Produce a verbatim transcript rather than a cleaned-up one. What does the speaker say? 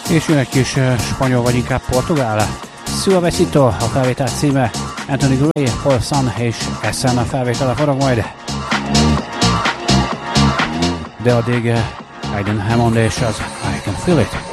És jön egy kis uh, spanyol, vagy inkább portugál. Suavecito a felvétel címe, Anthony Gray, Paul Sun és Essen a felvétele forog majd. De addig uh, Aiden Hammond és az I Can Feel It.